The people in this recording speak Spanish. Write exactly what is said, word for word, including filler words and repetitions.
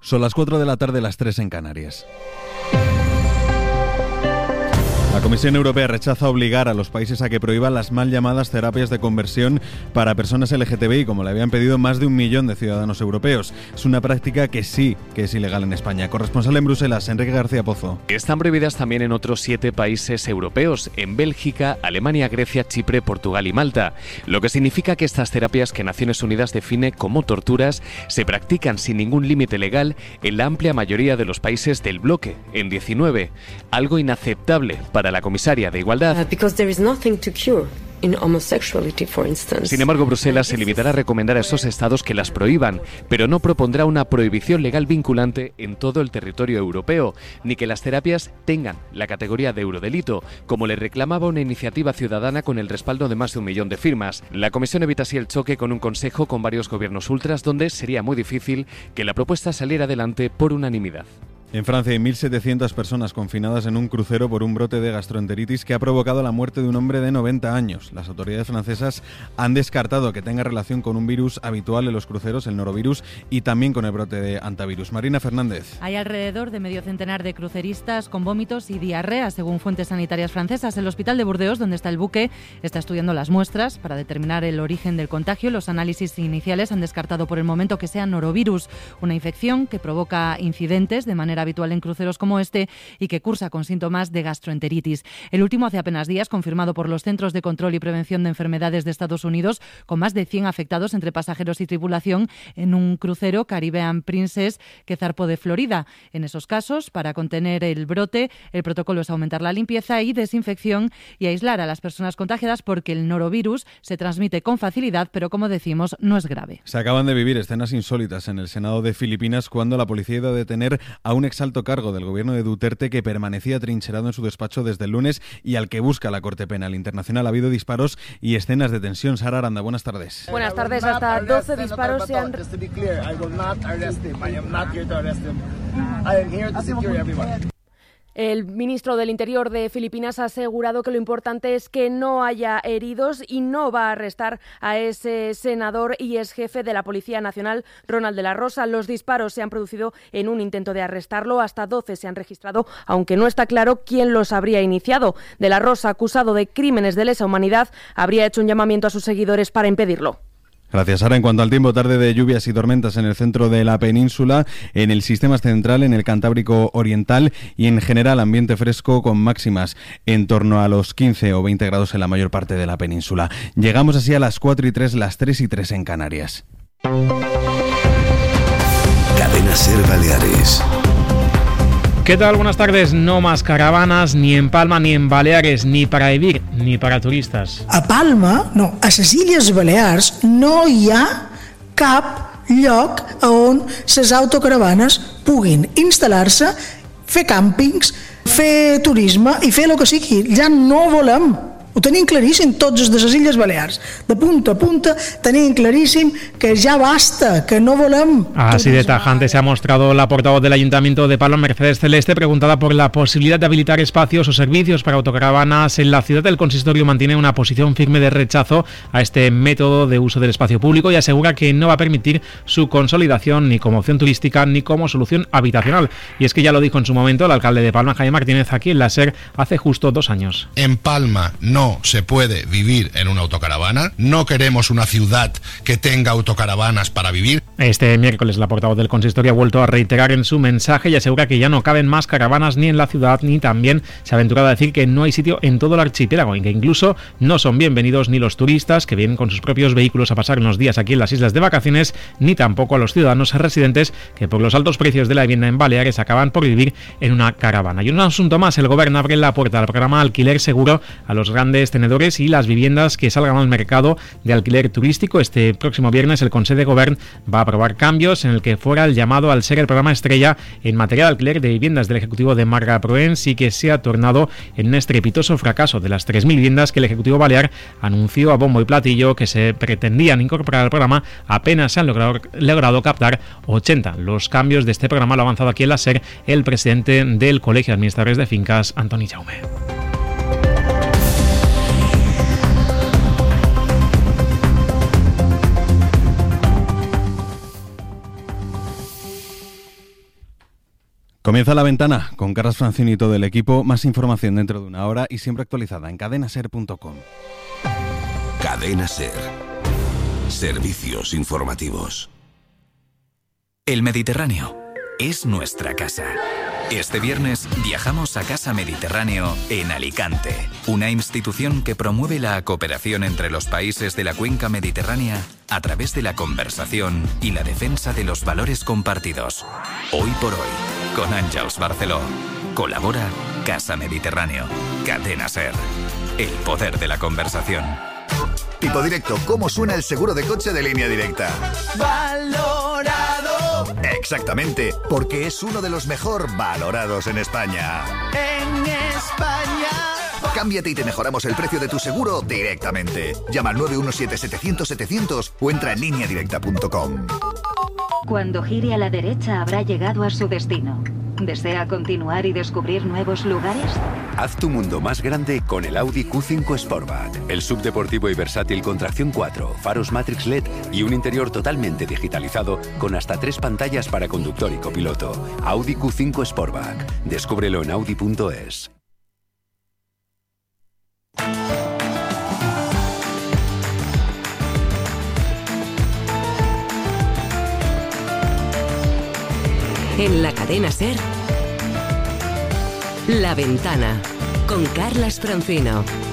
Son las cuatro de la tarde, las tres en Canarias. La Comisión Europea rechaza obligar a los países a que prohíban las mal llamadas terapias de conversión para personas L G T B I, como le habían pedido más de un millón de ciudadanos europeos. Es una práctica que sí que es ilegal en España. Corresponsal en Bruselas, Enrique García Pozo. Están prohibidas también en otros siete países europeos, en Bélgica, Alemania, Grecia, Chipre, Portugal y Malta. Lo que significa que estas terapias, que Naciones Unidas define como torturas, se practican sin ningún límite legal en la amplia mayoría de los países del bloque, en diecinueve. Algo inaceptable para la comisaria de Igualdad. Sin embargo, Bruselas se limitará a recomendar a esos estados que las prohíban, pero no propondrá una prohibición legal vinculante en todo el territorio europeo, ni que las terapias tengan la categoría de eurodelito, como le reclamaba una iniciativa ciudadana con el respaldo de más de un millón de firmas. La Comisión evita así el choque con un consejo con varios gobiernos ultras, donde sería muy difícil que la propuesta saliera adelante por unanimidad. En Francia hay mil setecientas personas confinadas en un crucero por un brote de gastroenteritis que ha provocado la muerte de un hombre de noventa años. Las autoridades francesas han descartado que tenga relación con un virus habitual en los cruceros, el norovirus, y también con el brote de antivirus. Marina Fernández. Hay alrededor de medio centenar de cruceristas con vómitos y diarrea, según fuentes sanitarias francesas. El hospital de Burdeos, donde está el buque, está estudiando las muestras para determinar el origen del contagio. Los análisis iniciales han descartado por el momento que sea norovirus, una infección que provoca incidentes de manera habitual en cruceros como este y que cursa con síntomas de gastroenteritis. El último hace apenas días, confirmado por los Centros de Control y Prevención de Enfermedades de Estados Unidos, con más de cien afectados entre pasajeros y tripulación en un crucero Caribbean Princess que zarpó de Florida. En esos casos, para contener el brote, el protocolo es aumentar la limpieza y desinfección y aislar a las personas contagiadas, porque el norovirus se transmite con facilidad, pero como decimos, no es grave. Se acaban de vivir escenas insólitas en el Senado de Filipinas cuando la policía ha ido a detener a un exalto cargo del gobierno de Duterte que permanecía trincherado en su despacho desde el lunes y al que busca la Corte Penal Internacional. Ha habido disparos y escenas de tensión. Sara Aranda, buenas tardes. Buenas tardes. Hasta doce disparos se han... El ministro del Interior de Filipinas ha asegurado que lo importante es que no haya heridos y no va a arrestar a ese senador y ex jefe de la Policía Nacional, Ronald de la Rosa. Los disparos se han producido en un intento de arrestarlo. Hasta doce se han registrado, aunque no está claro quién los habría iniciado. De la Rosa, acusado de crímenes de lesa humanidad, habría hecho un llamamiento a sus seguidores para impedirlo. Gracias, Sara. En cuanto al tiempo, tarde de lluvias y tormentas en el centro de la península, en el sistema central, en el Cantábrico Oriental y en general ambiente fresco con máximas en torno a los quince o veinte grados en la mayor parte de la península. Llegamos así a las cuatro y tres, las tres y tres en Canarias. Cadena SER Baleares. ¿Qué tal? Buenas tardes. No más caravanas ni en Palma ni en Baleares, ni para vivir ni para turistas. A Palma, no, a les Illes Balears no hi ha cap lloc on les autocaravanes puguin instal·lar-se, fer càmpings, fer turisme i fer el que sigui. Ja no volem. Ho tenim claríssim tots els de les Illes Balears. De punta a punta tenim claríssim que ya basta, que no volem. Así de tajante se ha mostrado la portavoz del Ayuntamiento de Palma, Mercedes Celeste, preguntada por la posibilidad de habilitar espacios o servicios para autocaravanas en la ciudad. El consistorio mantiene una posición firme de rechazo a este método de uso del espacio público y asegura que no va a permitir su consolidación ni como opción turística ni como solución habitacional. Y es que ya lo dijo en su momento el alcalde de Palma, Jaime Martínez, aquí en la SER hace justo dos años. En Palma no se puede vivir en una autocaravana. No queremos una ciudad que tenga autocaravanas para vivir. Este miércoles la portavoz del consistorio ha vuelto a reiterar en su mensaje y asegura que ya no caben más caravanas ni en la ciudad, ni también se ha aventurado a decir que no hay sitio en todo el archipiélago y que incluso no son bienvenidos ni los turistas que vienen con sus propios vehículos a pasar unos días aquí en las islas de vacaciones, ni tampoco a los ciudadanos residentes que por los altos precios de la vivienda en Baleares acaban por vivir en una caravana. Y un asunto más, el gobierno abre la puerta al programa Alquiler Seguro a los grandes tenedores y las viviendas que salgan al mercado de alquiler turístico. Este próximo viernes el Consejo de Gobierno va a aprobar cambios en el que fuera el llamado al ser el programa estrella en materia de alquiler de viviendas del Ejecutivo de Marga Proens y que se ha tornado en un estrepitoso fracaso. De las tres mil viviendas que el Ejecutivo Balear anunció a bombo y platillo que se pretendían incorporar al programa, apenas se han logrado, logrado captar ochenta. Los cambios de este programa lo ha avanzado aquí en la SER el presidente del Colegio de Administradores de Fincas, Antoni Jaume. Comienza La Ventana con Carlas Francini y todo el equipo. Más información dentro de una hora y siempre actualizada en cadena ser punto com. Cadena Ser. Servicios informativos. El Mediterráneo es nuestra casa. Este viernes viajamos a Casa Mediterráneo en Alicante, una institución que promueve la cooperación entre los países de la cuenca mediterránea a través de la conversación y la defensa de los valores compartidos. Hoy por hoy, con Àngels Barceló. Colabora Casa Mediterráneo. Cadena Ser. El poder de la conversación. Tipo Directo, ¿cómo suena el seguro de coche de Línea Directa? ¡Valorado! Exactamente, porque es uno de los mejor valorados en España. ¡En España! Cámbiate y te mejoramos el precio de tu seguro directamente. Llama al nueve uno siete, setecientos, setecientos o entra en línea directa punto com. Cuando gire a la derecha habrá llegado a su destino. ¿Desea continuar y descubrir nuevos lugares? Haz tu mundo más grande con el Audi Q cinco Sportback. El subdeportivo y versátil con tracción cuatro, faros Matrix L E D y un interior totalmente digitalizado con hasta tres pantallas para conductor y copiloto. Audi Q cinco Sportback. Descúbrelo en audi punto es. En la cadena SER, La Ventana, con Carlas Francino.